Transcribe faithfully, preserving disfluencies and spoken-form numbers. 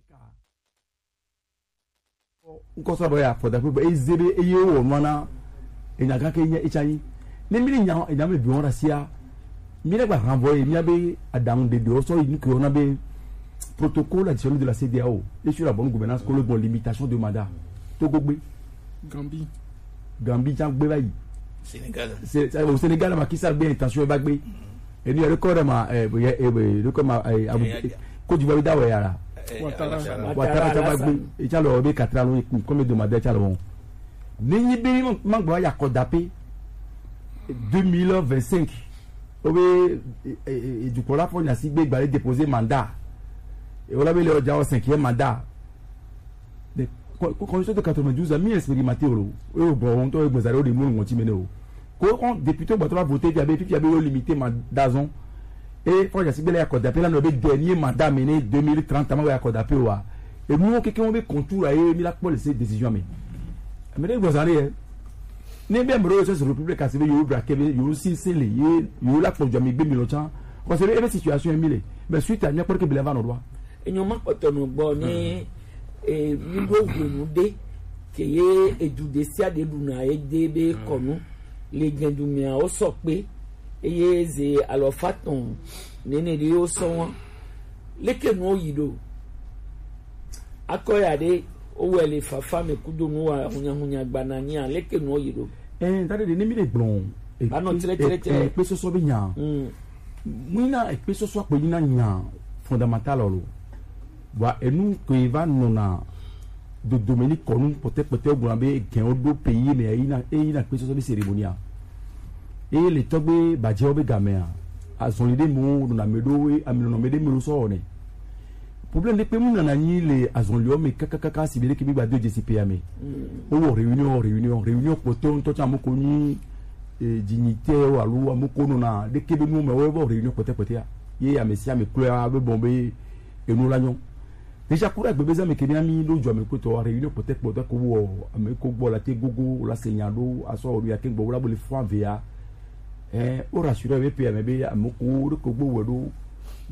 nkoso boya for the people ezebe eye wo mana enyaga ke nya ichanyi ne miri nya nya me biwon rasia mi le gba renvoyer mi abe adam de de so ni ko na be protocole additionnel de la C D A O et sur la bonne gouvernance que le bon limitation de mandat Togo gbe Gambie Gambie jan gbe bayi Sénégal c'est au Sénégal ma qui ça bien intention ba gbe et ni record ma eh eh record ma ko du ba da wa yara Ouattara Ouattara ta ba gbe e cha lo be quatre ans comme de mandat cha lo ni ni be ma gbo ya ko dape deux mille vingt-cinq obe e du kola pour na si gbe gba déposer mandat et on avait le déjà au cinquième mandat de constitution de quatre-vingt-douze a mis expérimenté au bon on doit vous aller au démon on timene o ko député ba to voter il y avait il y avait limité mandat zon et faut just bien accord d'appel le dernier mandat mené deux mille trente ma accord d'appel wa et nous quelqu'un on veut contour et mi la police décision mais mais vous allez ne bien me recherche république a eu braquer eu si c'est les eu la pour jamais bien longtemps parce que les situations mille mais suite à n'importe quel beleva no droit enyoma kpɔtɔnu gbɔ ni ee nibo wunu de keye edudesia de duna ede be kɔnu le gbɛdumia o sɔ pe eye ze alɔfatɔn nene de o sɔ wɔn leke nu o yi do akɔya de o wɛle fafa me kudo nu wa hunyahunya gbana nya leke nu o yi do. ɛɛ tari de ne mi de gbɔn. bano tire tire tire ekpe sɔsɔ bi nya. mun na ekpe sɔsɔ akpɛ yi na nya fondamental ɔlò. Wa enu que va nona de Dominique Konou peut-être peut-être vous avez gain au pays mais il a il a pris cette cérémonie et les togbe badje obe gamea a son idée mo na medo e amino no mede mo so one problème de pe mu na ni le azonlio me kaka kaka sibele ki bi gba de J C P A me o réunion réunion réunion poto to cha mo ko ni dignité o alu amoko no na de kebe mu me o réunion peut-être peut-être ye ya mesia me kula be bombe e nu lanyon déjà pour être besoin mais qu'il ami lo jo me ko to réunion peut-être peut-être ko wo me ko gbo la te gogo la senyado aso o ya ke gbo la bo le fwa via eh o rassurer be pe me be amoko ko gbo wodo